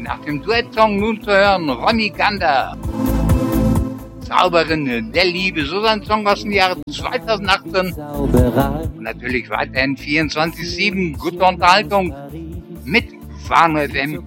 Nach dem Duettsong nun zu hören Ronny Gander. Zauberin der Liebe, so ein Song aus dem Jahre 2018. Und natürlich weiterhin 24/7 gute Unterhaltung mit Fano FM.